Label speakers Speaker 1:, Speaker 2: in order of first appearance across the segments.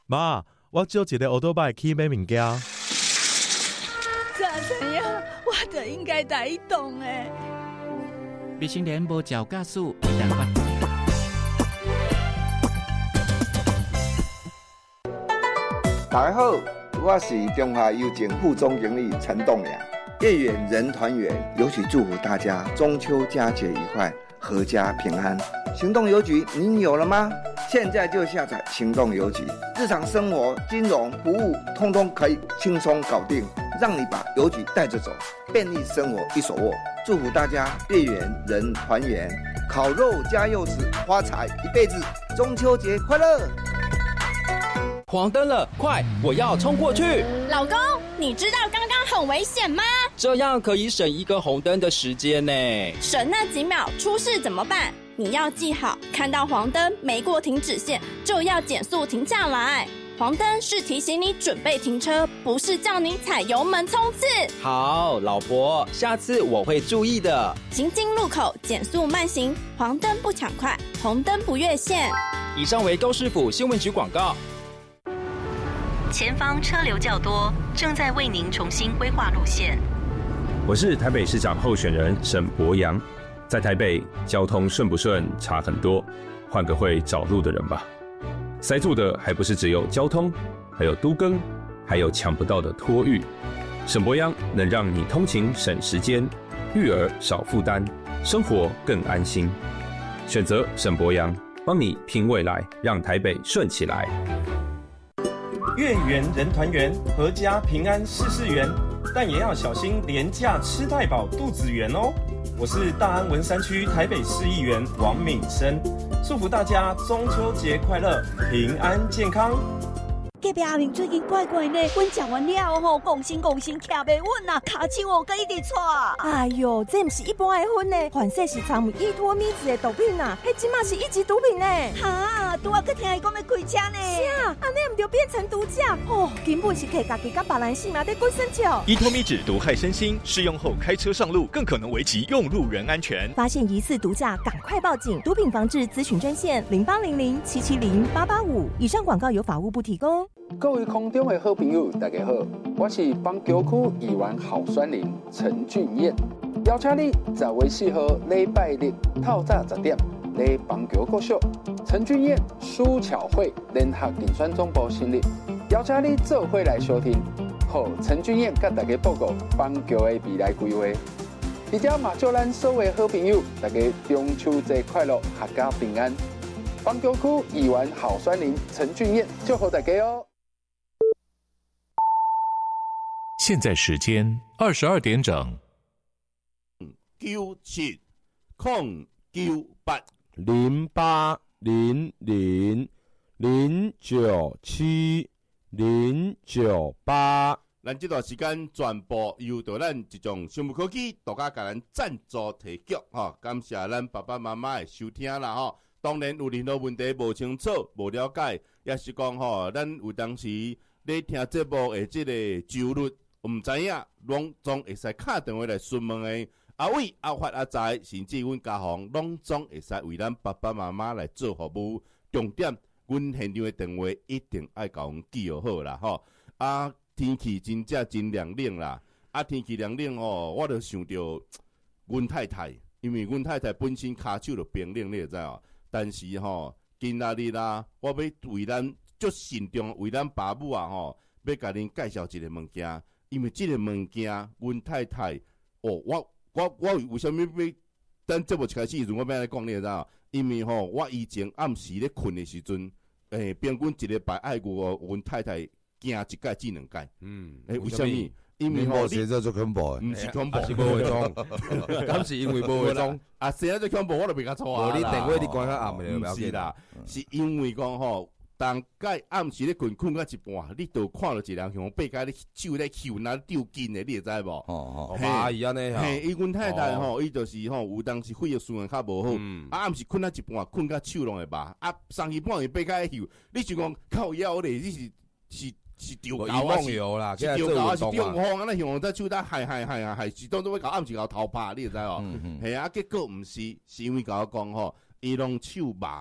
Speaker 1: 妈，我借一个奥多拜去买物件。
Speaker 2: 早知影，我就应该带伊动诶。
Speaker 3: 美心莲无照驾驶，会当罚。
Speaker 4: 大家好，我是中华邮政副总经理陈栋梁。月圆人团圆，邮局祝福大家中秋佳节愉快，阖家平安。行动邮局您有了吗？现在就下载行动邮局，日常生活、金融服务通通可以轻松搞定，让你把邮局带着走，便利生活一手握。祝福大家月圆人团圆，烤肉加柚子，发财一辈子，中秋节快乐！
Speaker 5: 黄灯了，快！我要冲过去。
Speaker 6: 老公，你知道刚刚很危险吗？
Speaker 5: 这样可以省一个红灯的时间呢。
Speaker 6: 省那几秒，出事怎么办？你要记好，看到黄灯没过停止线，就要减速停下来。黄灯是提醒你准备停车，不是叫你踩油门冲刺。
Speaker 5: 好，老婆，下次我会注意的。
Speaker 6: 行经路口减速慢行，黄灯不抢快，红灯不越线。
Speaker 5: 以上为高市府新闻局广告。
Speaker 7: 前方车流较多，正在为您重新规划路线。
Speaker 8: 我是台北市长候选人沈伯洋，在台北交通顺不顺差很多，换个会找路的人吧。塞住的还不是只有交通，还有都更，还有抢不到的托育。沈伯洋能让你通勤省时间，育儿少负担，生活更安心。选择沈伯洋，帮你拼未来，让台北顺起来。
Speaker 9: 月圆人团圆，阖家平安事事圆，但也要小心廉价吃太饱肚子圆哦。我是大安文山区台北市议员王敏生，祝福大家中秋节快乐，平安健康。
Speaker 2: 隔壁阿明最近怪怪呢，阮食完了后，讲心徛袂稳啊，骹手哦，佮一直喘。
Speaker 10: 哎哟，这不是一般的薰呢，反正是掺有依托咪子的毒品啊，迄即马是一级毒品呢。
Speaker 2: 哈，拄仔佮听伊讲要开车呢。
Speaker 10: 是啊，安尼唔就变成毒驾哦，根本是摕家己甲别人性命在滚生笑。
Speaker 11: 依托咪酯毒害身心，试用后开车上路更可能危及用路人安全。
Speaker 10: 发现疑似毒驾，赶快报警！毒品防治咨询专线0800770885。以上广告由法务部提供。
Speaker 12: 各位空中的好朋友，大家好，我是邦桥区议员郝酸林陈俊彦，邀请你10月4号礼拜日透早10点，来邦桥国小陈俊彦书巧会联合竞选总部成立，邀请你做伙来收听，和陈俊彦甲大家报告邦桥的未来规划。而且嘛，祝咱所有好朋友，大家中秋节快乐，阖家平安。邦桥区议员郝酸林陈俊彦祝福大家哦。
Speaker 13: 现在时间22点整。
Speaker 14: 97 098
Speaker 15: 0800 097 098。
Speaker 14: 咱这段时间全部由到咱一种生物科技独家甲咱赞助提供哈，感谢咱爸爸妈妈的收听啦哈。当然有任何问题无清楚、无了解，也是讲吼，咱有当时咧听节目的这个周率。唔知影，拢总会使打电话来询问的。阿伟、阿发、阿财，甚至阮家访，拢总会使为咱爸爸妈妈来做服务。重点，阮现场的电话一定爱甲阮记好啦吼。啊，天气真正真凉冷啦。啊，天气凉冷哦，我就想到阮太太，因为阮太太本身骹手就冰冷，你会知哦。但是吼，今仔日啦，我要为咱足慎重，为咱爸母啊吼，要甲恁介绍一个物件。因为这个物件，阮太太，哦，我为什么要？等节目一开始时阵，我要来讲你知道？因为吼，我以前暗时咧困的时阵，平均一礼拜爱我阮太太惊一届至2届。为什么？因为吼，
Speaker 15: 你这做恐怖的，
Speaker 14: 唔是恐怖，
Speaker 15: 是无化妆，敢是因为无化妆？
Speaker 14: 啊，生在做恐怖，我都袂甲错啊。
Speaker 15: 你电话你关较暗的，
Speaker 14: 不是啦，是因为讲吼。当介暗时咧困到一半，你就看到一人像背家咧手咧抽那丢筋的，你会知无？
Speaker 15: 阿姨安尼哈，
Speaker 14: 伊阮太太吼，伊就是吼有当时血液循环较无好，暗时困到一半，困到手拢会麻，3时半伊背家咧抽，你想讲靠腰咧，你是丢狗啊？是
Speaker 15: 丢啦，
Speaker 14: 是丢狗啊？是丢风啊？那像在手在害，是当作要搞暗时搞头拍，你会知哦？系啊，结果毋是，是因为甲我讲吼，伊拢手麻。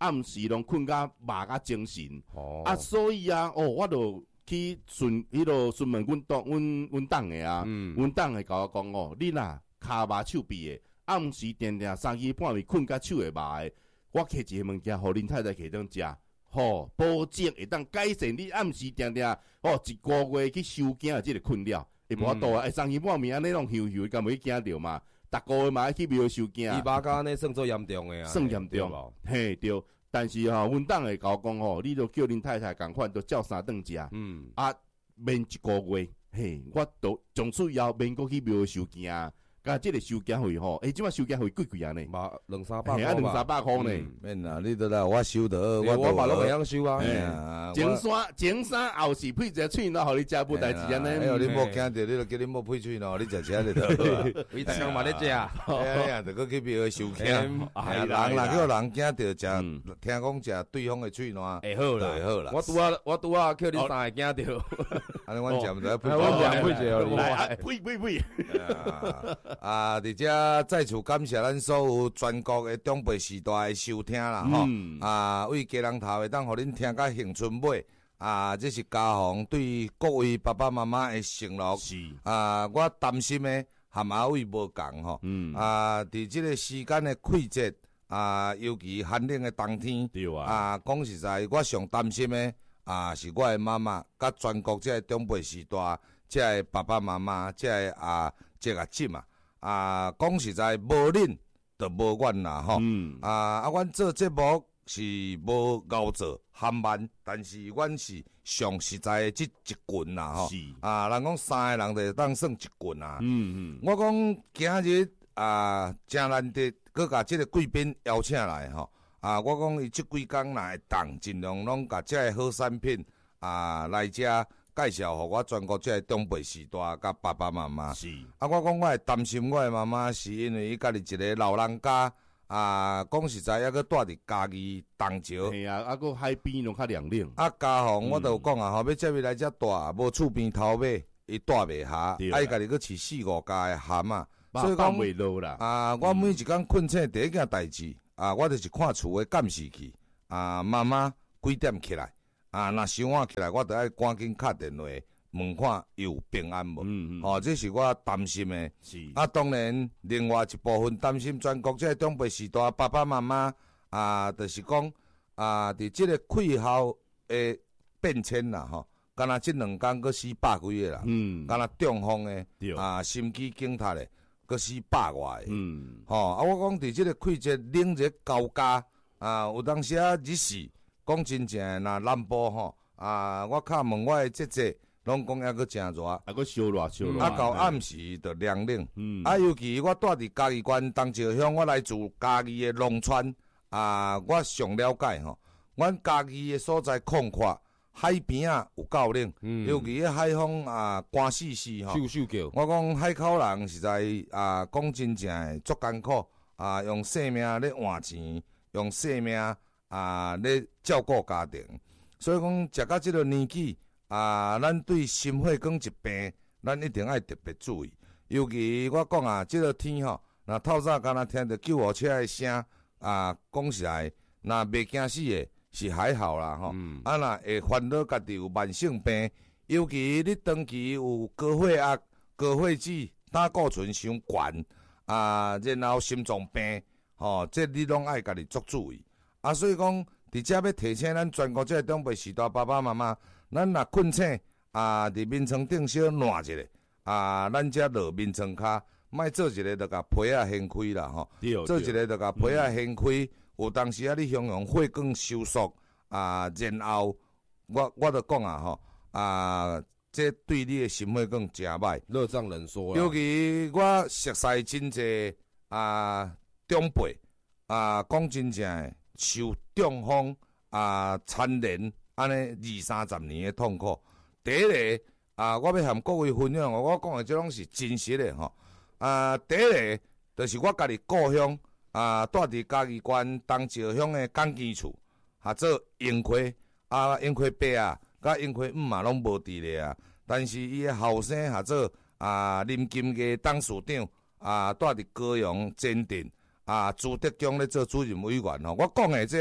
Speaker 14: 暗时拢困甲麻甲精神。啊，所以啊，我就去询问阮党的啊，阮党的甲我讲你若骹麻手臂的，暗时定定3更半暝困甲手会麻的，我摕一个物件，互恁太太摕当食。保证会当改善你暗时定定一个月去收惊的即个困扰，会无法度啊！3更半暝安尼拢休休，敢袂惊着嘛？逐个月嘛爱去庙收惊。
Speaker 15: 伊麻甲安尼算做严重的啊，
Speaker 14: 算严重，嘿对。但是阮党会甲我讲你就叫恁太太共款，就照3顿食。免一个月，嘿，我都从此以后免搁去庙收惊。甲即个收惊费即摆收惊费贵啊呢，
Speaker 15: 嘛200-300块，
Speaker 14: 系啊200-300块呢。
Speaker 15: 免啦，你都来我收得，我嘛拢会晓收啊。
Speaker 14: 前山后是配一个喙喏，互你食无代志安尼。
Speaker 15: 哎呦，你莫惊着，你就叫你莫配喙喏，你食就好。
Speaker 5: 伊常嘛咧食，
Speaker 15: 哎呀，就搁去庙收惊。人若叫人惊着食，听讲食对方的喙喏，
Speaker 5: 会好啦，
Speaker 15: 会好啦。
Speaker 5: 我拄啊叫你3个惊着，
Speaker 15: 安尼阮食毋知配。
Speaker 5: 阮食配者
Speaker 14: 来，呸。
Speaker 15: 伫遮再次感谢咱所有全国的中北时代的收听啦，为家人头会当互恁听甲兴趣买这是家访对各位爸爸妈妈的承诺。我担心的含阿位无共吼，伫即个时间的季节尤其寒冷的冬天，讲实在，我上担心的是我的妈妈，甲全国这中北时代这个爸爸妈妈，这个这个姊嘛。讲实在，无恁就无阮啦吼。阮做节目是无熬做含慢，但是阮是上实在的即一棍啦吼。人讲3个人就当算一棍啊。我讲今日真难得，佮甲即个贵宾邀请来吼。我讲伊即几工若会当，尽量拢甲即个好产品来遮。介绍互我全国这中辈时代甲爸爸妈妈。我讲我会担心我的妈妈，是因为伊家己一个老人家讲实在，还佫住伫家己东桥。
Speaker 14: 嘿啊，佫海边拢较凉凉。
Speaker 15: 家访我就讲要接伊来遮住，无厝边头尾，伊住袂下，伊家己佫饲4-5家的蛤蟆，所以讲
Speaker 14: 袂落啦。
Speaker 15: 我每一工困醒第一件代志我就是看厝的监视器妈妈几点起来。若伤晚起来，我就爱赶紧敲电话问看有平安无。这是我担心的。当然，另外一部分担心全国这中辈时代爸爸妈妈就是讲伫这个气候的变迁啦敢若这2天佫死100几个啦。敢若中风的心肌梗塞的佫死100外个。我讲伫这个季节冷热交加有当时日时。讲真正，若南部我敲问我的姐姐，拢讲还佫真热，
Speaker 14: 还佫烧热。
Speaker 15: 到暗时就凉冷。尤其我住伫嘉义县东石乡，我来自嘉义的农村我上了解阮嘉义的所在空阔，海边有够冷，尤其迄海风寒死死
Speaker 5: 咻叫。
Speaker 15: 我讲海口人实在讲真正足艰苦用性命咧换钱，用性命。咧照顾家庭，所以讲食到即个年纪咱对心血管疾病，咱一定爱特别注意。尤其我讲即个天若透早敢若听着救护车的声讲实在，若袂惊死的是还好啦若会烦恼家己有慢性病，尤其你长期有高血压、高血脂、胆固醇伤悬然后心脏病这你拢爱家己足注意。所以讲，伫遮要提醒咱全国这个中辈时代爸爸妈妈，咱若困醒伫眠床顶小暖一下咱遮落眠床骹，莫做一个就甲被掀开啦做一个就甲被掀开，有当时你形容血管收缩然后我就讲这对你的心血管真歹，
Speaker 5: 热胀冷缩。
Speaker 15: 尤其我熟悉真济中辈讲真正的。受中风残联安尼20-30年的痛苦。第一个我要和各位分享我讲的这拢是真实的第一个就是我家己故乡住伫嘉义县东石乡的港基厝做英亏英亏爸甲英亏姆嘛拢无伫咧但是伊的后生做林金嘅董事长住伫高雄坚定朱德江咧做主任委员我讲的这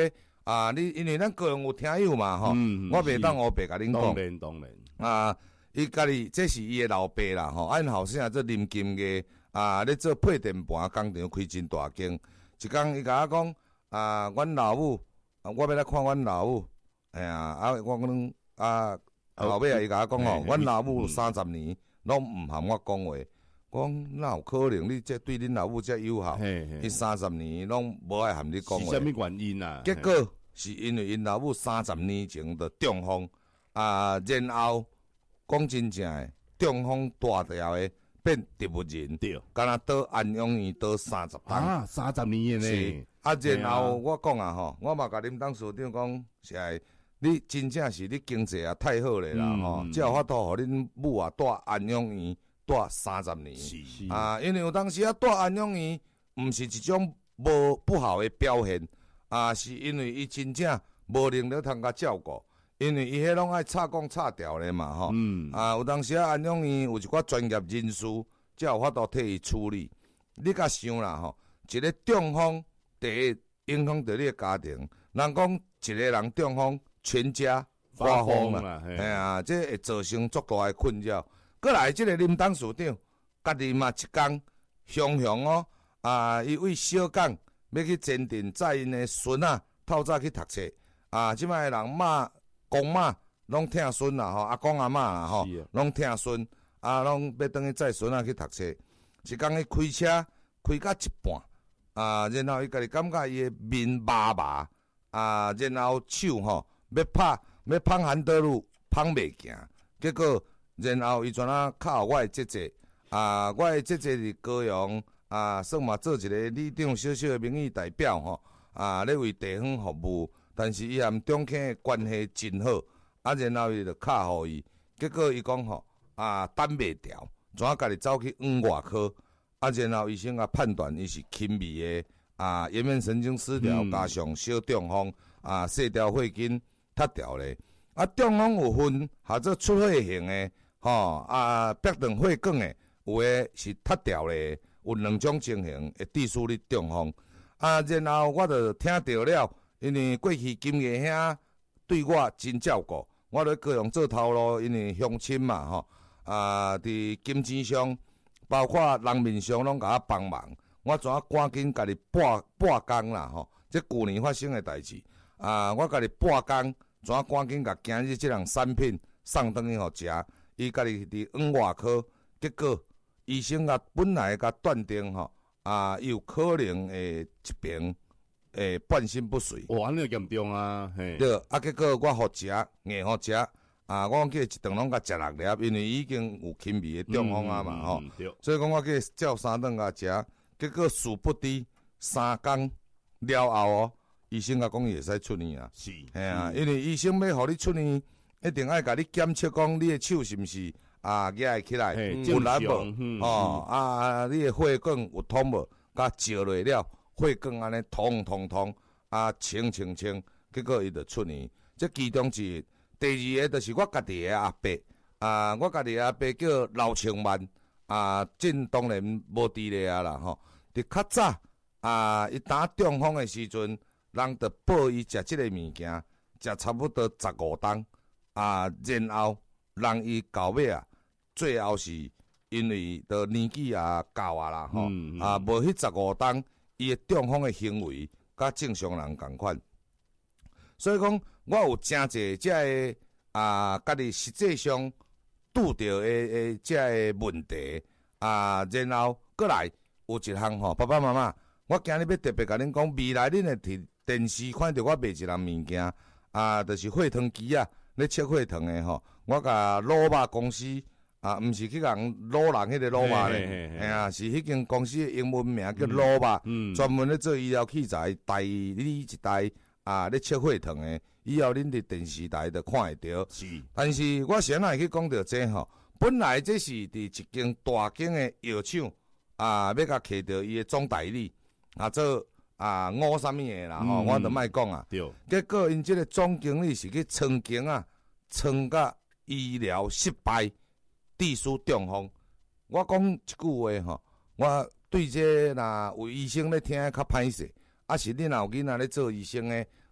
Speaker 15: 你因为咱个人有听友嘛吼，我袂当黑白甲恁讲。
Speaker 14: 当然。
Speaker 15: 伊家己这是伊诶老爸啦吼，因后生做林金嘅咧做配电盘工厂开真大间。一工伊甲我讲阮老母我要来看阮老母，我讲后尾伊甲我讲吼，阮老母30年拢毋含我讲话。讲哪有可能？你这对恁老母遮友好，伊30年拢无爱含你讲话。
Speaker 14: 是啥物原因啊？
Speaker 15: 结果是因为因老母30年前就中风，然后讲真正诶，中风大条诶变植物人，敢若倒安养院倒30趟
Speaker 14: ，30年诶
Speaker 15: 呢。然后我讲吼，我嘛甲恁董事长讲，是你真正是你经济也太好咧啦吼，才有法度互恁母住安养院。住30年，因为有当时住安养院，毋是一种无不好的表现，是因为伊真正无能力通甲照顾，因为伊迄拢爱插管插掉咧嘛吼，有当时安养院有一寡专业人士，才有法度替伊处理。你甲想啦吼，一个中风，第一影响到你的家庭，人讲一个人中风，全家发疯啦，这会造成足大的困扰。过来，即个林董事长，家己嘛一工雄哦，伊为小港要去前镇载因的孙仔透早去读册，即摆人公妈拢疼孙啦吼，阿公阿嬷啦吼，拢疼孙，拢要转去载孙仔去读册。一工伊开车开到一半，然后伊家己感觉伊的面麻麻，然后手吼要碰handle路碰袂行，结果。然后伊全靠我的姐姐，我的姐姐伫高雄，算嘛做一个里长小小的民意代表吼，咧为地方服务，但是伊含中坑的关系真好，然后伊就靠互伊，结果伊讲吼，等袂调，全家己走去外科，然后医生判断伊是轻微的颜面神经失调，加上小中风，细条血筋塌掉咧，中风有分或者出血型的。壁断血管的，有诶是塌掉咧，有2种情形会致使你中风。然后我就听到了，因为过去金爷兄对我真照顾，我咧高雄做头路，因为乡亲嘛伫金钱上，包括人面上拢甲我帮忙，我怎赶紧家己半工啦这旧年发生诶代志，我家己半工怎赶紧甲今日即样产品送转去互食。伊家己伫外科，结果医生本来断定伊有可能会一边半身不遂。
Speaker 14: 安尼严重啊！嘿，
Speaker 15: 对，结果我互食，硬互食，我讲去一顿拢食6粒，因为已经有轻微的中风嘛吼，所以讲我去照3顿食，结果殊不知3天了后医生讲伊会使出院啊。
Speaker 14: 是，
Speaker 15: 因为医生要互你出院。一定爱甲你检测讲你的手是毋是举起来有力无？你的血管有通无？甲照落了，血管安尼通，清，结果伊就出院。这其中之一。第二个就是我家己的阿伯，我家己的阿伯叫刘清万，真当然无伫咧啦吼。伫较早伊打中风的时阵，人着报伊食即个物件，食差不多15顿。然后让伊到尾最后是因为的年纪到啦吼，无迄15顿，伊的中风的行为甲正常人共款。所以讲，我有真侪遮个家己实际上拄着的遮个问题然后过来有一项爸爸妈妈，我今日要特别甲恁讲，未来恁会电视看到我卖一项物件就是血糖机咧测血糖的我甲罗马公司毋是去人罗人迄个罗马咧，是迄间公司的英文名叫罗马，专门咧做医疗器材，代理一台咧测血糖的，以后恁伫电视台就看会到。
Speaker 14: 是，
Speaker 15: 但是我先来去讲到这本来这是伫一间大间的药厂要甲摕到伊的总代理做吴啥物的啦我就莫讲结果因这个总经理是去曾经创甲医疗失败，致使中风。我讲一句话我对这若有医生咧听较歹势，是你若有囡仔咧做医生的，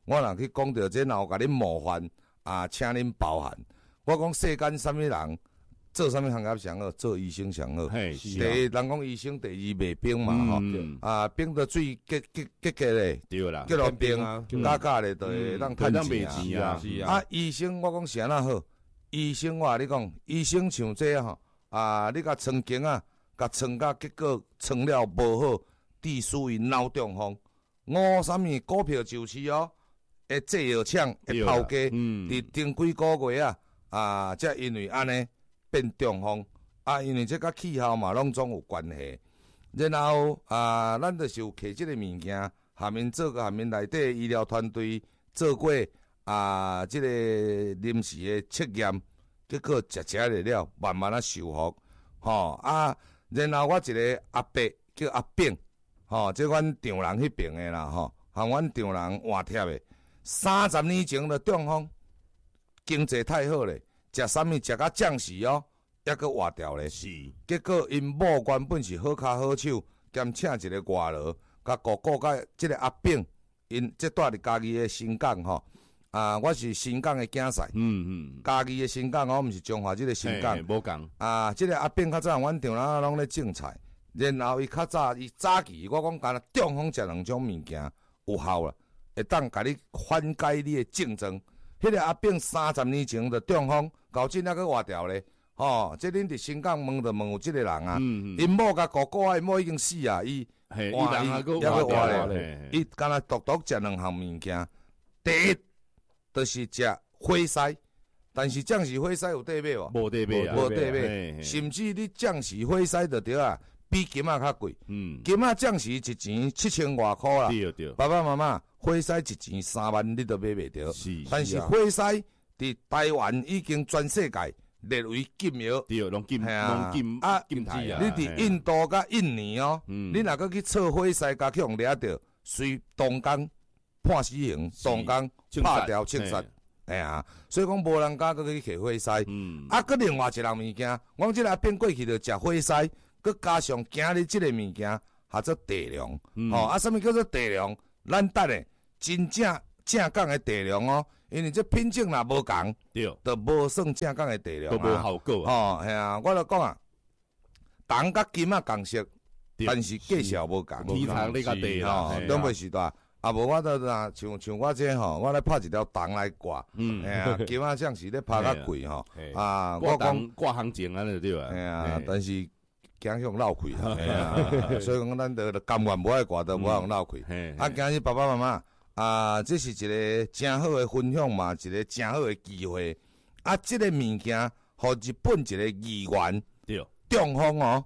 Speaker 15: 我若去讲到这，若有甲恁冒犯啊，请恁包涵。我讲世间啥物人做啥物行业上好，做医生上好。第一，人讲医生，第二卖冰嘛吼。啊，冰的水结咧，
Speaker 14: 对啦，
Speaker 15: 结落冰啊，加咧，就会当趁钱啊。啊，医生我讲是安那好，医生我甲你讲，医生像这吼，啊，你甲穿经啊，甲穿甲结果穿了无好，致使伊脑中风。啥物股票就市哦，会制药厂会抛价，伫前几个月啊，才因为安尼变中风啊，因为这甲气候嘛拢总有关系。然后啊，咱就是有摕即个物件，下面做个下面内底医疗团队做过啊，即个临时的测验，结果食了，慢慢啊修复，吼啊，然后我一个阿伯叫阿炳。吼，即阮丈人迄边诶啦，吼，和阮丈人换贴诶，30年前就中风，经济太好咧，食啥物食甲降时哦，抑佫活掉咧。是，结果因某原本是好骹好手，兼请一个外劳，甲顾甲即个阿炳，因即住伫家己诶新港吼。啊，我是新港诶竞赛，家己诶新港，我毋是中华即个新港，
Speaker 14: 无共。
Speaker 15: 啊，即个阿炳较早，阮丈人拢咧种菜。然后伊较早，伊早期我讲干中风食两种物件有效啦，会当甲你缓解你的症状。迄个阿炳30年前就中风，到今仔佫活掉咧。吼，即恁伫新港问就问有即个人啊，因某甲哥哥因某已经死啊，伊
Speaker 14: 人还佫
Speaker 15: 活咧。伊干那独食两项物件，第一就是食火狮。但是降时火狮有得买无？
Speaker 14: 无得买啊，
Speaker 15: 无得买。甚至你降时火狮就对啊。比金仔较贵，金仔降时一钱7000外箍啦。
Speaker 14: 对，
Speaker 15: 爸爸妈妈，火狮一钱3万，你都买袂着。但是火狮伫台湾已经全世界列为禁药。
Speaker 14: 对，拢禁
Speaker 15: 啊！
Speaker 14: 禁台啊！
Speaker 15: 你伫印度甲印尼哦，你若佫去测火狮，甲去互掠着，随同工判死刑，同工拍掉枪杀。哎呀，所以讲无人敢佫去摕火狮。啊，佫另外一项物件，我即个变过去就食火狮。佮加上今日即个物件，叫做地量，啊，什么叫做地量？咱等下真正正港的地量哦，因为这品种若无共，
Speaker 14: 对，
Speaker 15: 就无算正港的地量
Speaker 14: 都无效果
Speaker 15: 啊。系啊，我就讲啊，铜甲金啊共色，但是价钱无共，
Speaker 14: 天堂你甲地
Speaker 15: 吼，拢袂是大。啊，无我都像我这吼，我来拍一条铜来挂，金啊像是咧拍较贵吼，啊，我讲
Speaker 14: 挂行情安尼对啊，
Speaker 15: 系啊，但是。惊向闹亏，所以讲咱就甘愿无爱挂，都无向闹亏。啊，今日爸爸妈妈啊，这是一个真好的分享嘛，一个真好的机会。啊，这个物件，互日本一个议员中风哦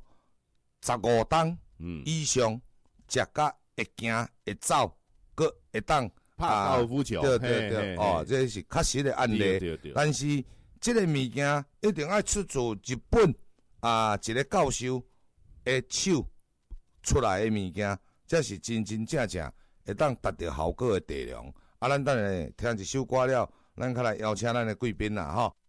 Speaker 15: ，15档以上，食甲会行会走，佮会当
Speaker 14: 拍高尔夫球。
Speaker 15: 对，哦，这是确实的案例。但是这个物件一定要出自日本。啊，一个教授的手出来的物件，才是真正会当达到效果的地量。啊，咱等下听一首歌了，咱较来邀请咱的贵宾啦，吼。